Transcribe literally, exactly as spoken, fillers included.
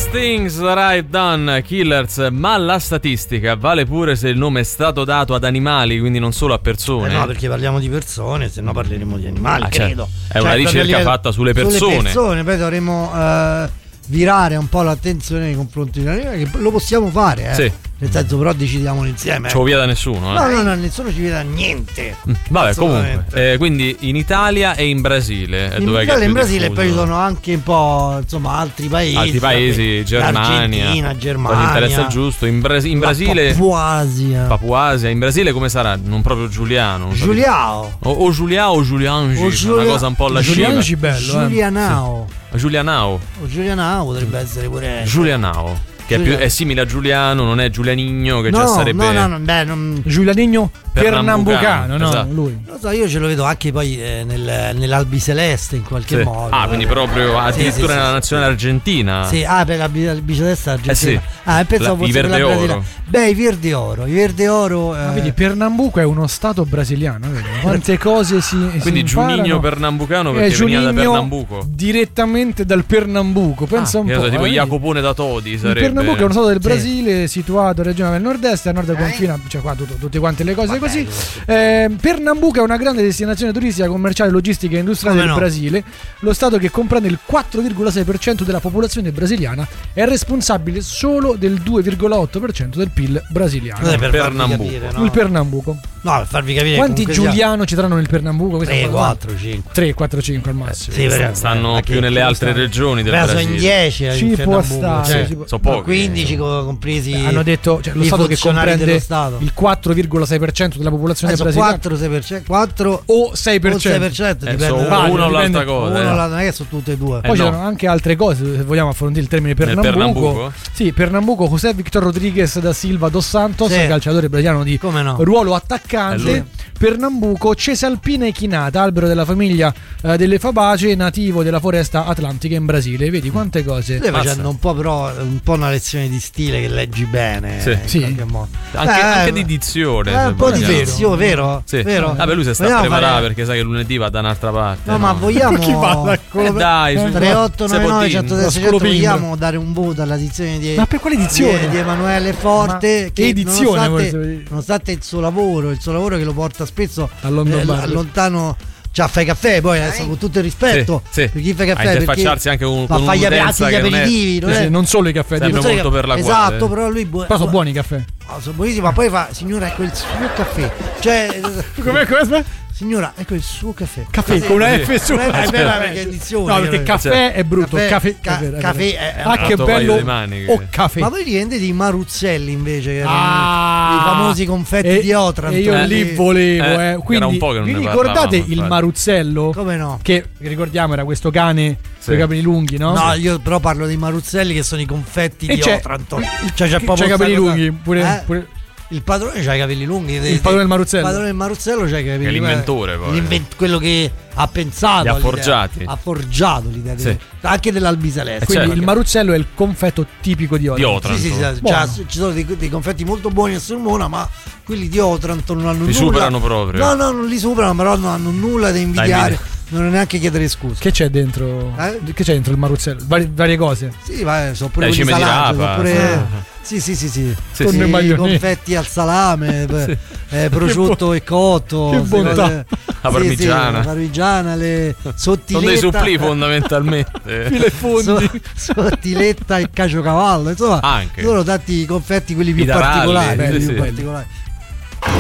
First Things Right Done, Killers. Ma la statistica vale pure se il nome è stato dato ad animali, quindi non solo a persone? Eh no, perché parliamo di persone, se no parleremo di animali, ah, credo. È una cioè, ricerca fatta sulle persone. Sulle persone, poi dovremo uh, virare un po' l'attenzione nei confronti degli animali, che lo possiamo fare, eh. Sì. Nel senso, però decidiamolo insieme. Ci via da nessuno, eh? No, no, no, nessuno ci vede niente. Vabbè, comunque. Eh, quindi in Italia e in Brasile. In dove Italia e in Brasile, diffuso? poi ci sono anche un po', insomma, altri paesi. Altri paesi, Germania. Argentina, Germania. Ti interessa giusto? In, Bras- in Brasile. Papuasia. Papuasia. In Brasile come sarà? Non proprio Giuliano. Giuliao. O, o Giuliao o Giuliangi. O Giulia- una cosa un po' lasciva. Giuliangi bello, Giulianao. Sì. Giulianao. O Giulianao potrebbe essere pure. Giulianao. Che è, più, è simile a Giuliano, non è Giulianigno, che no, già sarebbe. No, no, no, beh, non... Giulianigno Pernambucano, no? Esatto. Lui. Non so, io ce lo vedo anche poi eh, nel, nell'albiceleste in qualche sì. modo. Ah, quindi proprio addirittura sì, sì, nella sì, nazionale sì. argentina. Sì, ah, per l'albiceleste argentina. Eh sì. Ah, pensavo La, fosse i verde quella oro. brasiliana. Beh, i verde oro, i verde oro. Eh... Ah, vedi, Pernambuco è uno stato brasiliano, vedi? Quante cose si Quindi si Giuninho Pernambucano perché eh, veniva da Giuninho Pernambuco. Direttamente dal Pernambuco. Pensa ah, un po'. So, tipo eh, Jacopone da Todi sarebbe. Il Pernambuco è uno stato del sì. Brasile situato regionale del nord-est, a nord del confine, cioè qua tutto, tutte quante le cose. Vabbè, così. Eh, Pernambuco è una grande destinazione turistica, commerciale, logistica e industriale Come del no? Brasile. Lo stato, che comprende il quattro virgola sei per cento della popolazione brasiliana, è responsabile solo del due virgola otto per cento del P I L brasiliano. Per farvi Pernambuco. capire, no? Il Pernambuco. No, per farvi capire. Quanti comunque Giuliano ci saranno nel Pernambuco? tre, quattro, cinque. tre, quattro, cinque al massimo. Sì, per- Stanno eh, più che- nelle che altre stanno- regioni del Beh, sono Brasile. in dieci Ci in può Pernambuco, stare, cioè, ci può- sono no, pochi. quindici co- compresi. Hanno detto, cioè, lo i stato che funzionari comprende dello Stato. il quattro virgola sei per cento della popolazione Adesso brasiliana quattro, sei per cento, quattro o sei per o sei cento. per cento Eh, dipende. so, Vario, una o l'altra dipende- cosa. Uno eh. la- non è che sono tutte e due. Poi Eh, ci no. sono anche altre cose, se vogliamo approfondire il termine Nel Pernambuco. Pernambuco? Sì, Pernambuco, José Victor Rodriguez da Silva dos Santos, Sì. calciatore brasiliano di Come no? ruolo È attaccante. lui. Pernambuco, Cesalpina echinata, albero della famiglia eh, delle Fabaceae, nativo della foresta atlantica in Brasile. Vedi quante cose. Stai Mazza. facendo un po' però un po' una lezione di stile che leggi bene. Sì. in Sì. qualche modo. Anche, Eh, anche di dizione. Eh, se un po' di vogliamo. vero, vero? Sì. vero? Vabbè, lui si sta Vogliamo preparando fare- perché sai che lunedì va da un'altra parte. No, ma vogliamo Chi va da- Eh, dai, su- tre otto nove nove Sepoltin. uno zero sei Scolo vogliamo dare un voto all'edizione di Ma per quale edizione? di, di Emanuele Forte, Ma che edizione, vorrei nonostante, sapere. nonostante il suo lavoro, il suo lavoro che lo porta spesso A London eh, Bar. lontano, cioè fai caffè, poi adesso con tutto il rispetto Sì, sì. per chi fa A caffè, perché interfacciarsi anche con- ma con fa gli, un'utenza anche gli che non è- aperitivi, non Sì, è- sì, non solo i caffè, Sempre dico. non so molto che- per la esatto, quale. però lui bu- Però sono buoni i caffè. Ah, sono buonissimi, ma poi fa, signora, ecco il suo caffè. Cioè, Com'è, com'è? signora, ecco il suo caffè. Caffè con una Sì. F su. Non è- è Aspetta. vera perché è edizione. No, perché chiaramente. caffè è brutto. Caffè- Caffè, ca- è vero, è caffè vero. è- è- Ah, che altro paio bello. di maniche. O caffè. Ma voi riende di Maruzzelli invece, che erano Ah, i famosi confetti e- di Otranto. E io Eh, lì sì. volevo, Eh, eh. era Quindi un po' che non vi ne ricordate parlavamo, il infatti. Maruzzello? Come no? Che ricordiamo era questo cane Sì. con i capelli lunghi, no? No, io però parlo dei Maruzzelli che sono i confetti E di c'è- Otranto. il- Cioè, c'è c'ha proprio i capelli sta cosa- lunghi, pure- Eh? pure- Il padrone c'ha i capelli lunghi. Il padrone del Maruzzello. Il padrone del Maruzzello c'ha i capelli Che è lunghi. l'inventore, poi. L'invent- quello che ha pensato. Li ha all'idea. forgiati. Ha forgiato l'idea. Sì. del- anche dell'Albiceleste. Quindi certo. il Maruzzello è il confetto tipico di Otranto. Di Otranto. Sì, sì, sì, Buono. cioè, ci sono dei, dei confetti molto buoni a Sulmona, ma quelli di Otranto non hanno Li nulla. superano proprio. No, no, non li superano, però non hanno nulla da invidiare. invidia. Non neanche chiedere scusa. Che c'è dentro? Eh? Che c'è dentro il Maruzzello? Varie, varie cose. Sì, va, sono pure Eh, quelli cime di salati, rapa, sono pure... sì. Sì, sì, sì, sì. Sì, Tonno sì. e I maionese. confetti al salame, eh, eh, prosciutto e cotto, che queste bontà. cose- La sì, parmigiana. sì, la parmigiana, le sottiletta. Sono dei supplì fondamentalmente. Filo e fondi. So- sottiletta e caciocavallo, insomma, Anche. sono tanti confetti quelli più I taralli, particolari, sì, quelli sì. più particolari.